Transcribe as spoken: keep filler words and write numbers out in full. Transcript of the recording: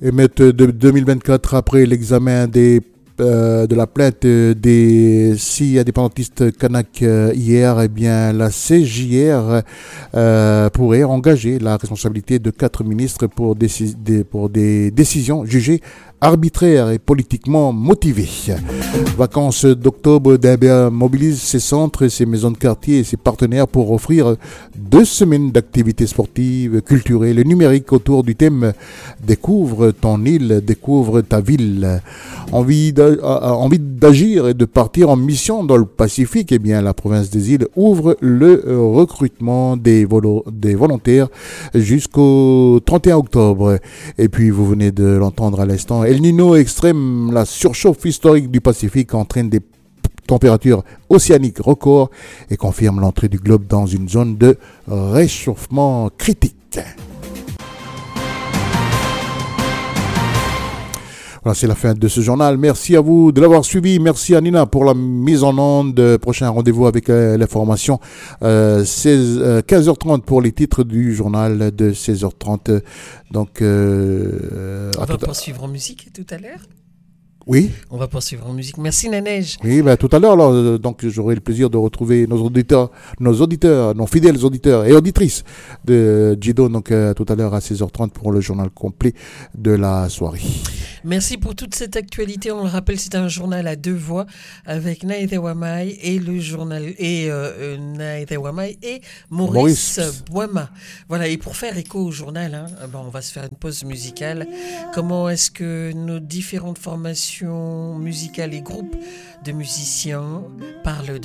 Émeute de deux mille vingt-quatre, après l'examen des, euh, de la plainte des six indépendantistes kanaks euh, hier, eh bien, la C J R euh, pourrait engager la responsabilité de quatre ministres pour, déci- des, pour des décisions jugées arbitraires et politiquement motivées. Vacances d'octobre, Daber mobilise ses centres, ses maisons de quartier et ses partenaires pour offrir deux semaines d'activités sportives, culturelles et numériques autour du thème Découvre ton île, découvre ta ville. Envie, d'a- a- a envie d'agir et de partir en mission dans le Pacifique, eh bien, la province des îles ouvre le euh, recrutement des, volo- des volontaires jusqu'au trente et un octobre. Et puis, vous venez de l'entendre à l'instant, El Niño extrême, la surchauffe historique du Pacifique entraîne des températures océaniques records et confirme l'entrée du globe dans une zone de réchauffement critique. Voilà, c'est la fin de ce journal. Merci à vous de l'avoir suivi. Merci à Nina pour la mise en onde. Prochain rendez-vous avec euh, l'information. Euh, seize, euh, quinze heures trente pour les titres du journal de seize heures trente. Donc, euh, On à va tout à... poursuivre en musique tout à l'heure. Oui. On va poursuivre en musique. Merci Nanège. Oui, ben, tout à l'heure, alors, euh, donc j'aurai le plaisir de retrouver nos auditeurs, nos auditeurs, nos fidèles auditeurs et auditrices de Jido, donc euh, tout à l'heure à seize heures trente pour le journal complet de la soirée. Merci pour toute cette actualité. On le rappelle, c'est un journal à deux voix avec Naïda Wamai et le journal et euh, Naïda Wamai et Maurice, Maurice Boima. Voilà. Et pour faire écho au journal, hein, ben, on va se faire une pause musicale. Comment est-ce que nos différentes formations musicales et groupes de musiciens parlent de